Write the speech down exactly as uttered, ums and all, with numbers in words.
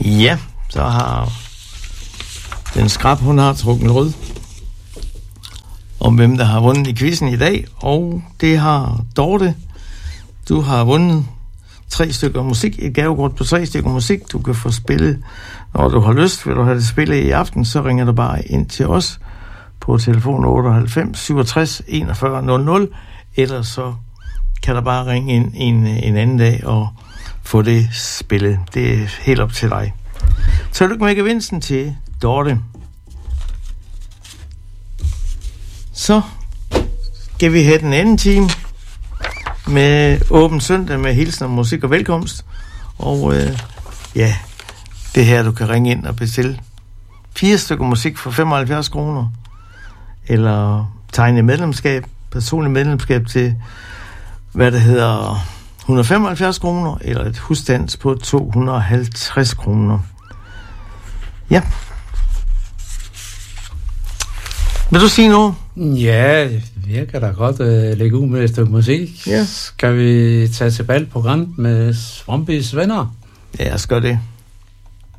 Ja, så har den skrab, hun har trukket rød om hvem der har vundet i quizzen i dag, og det har Dorte. Du har vundet tre stykker musik, et gavekort på tre stykker musik. Du kan få spillet, når du har lyst. Vil du have det spillet i aften, så ringer du bare ind til os på telefon otteoghalvfems syvogtres enogfyrre nul nul, eller så kan der bare ringe ind en, en anden dag og få det spillet. Det er helt op til dig. Tillykke med gevinsten til Dorte. Så skal vi have den anden time med åben søndag med hilsen og musik og velkomst. Og øh, ja, det her du kan ringe ind og bestille fire stykker musik for femoghalvfjerds kroner. Eller tegne medlemskab, personligt medlemskab til, hvad det hedder, et hundrede og femoghalvfjerds kroner, eller et husstands på to hundrede og halvtreds kroner. Ja. Vil du sige noget? Ja, jeg kan da godt uh, lægge ud med et stykke musik. Ja. Skal vi tage til valgprogram med Svampes venner? Ja, jeg skal det.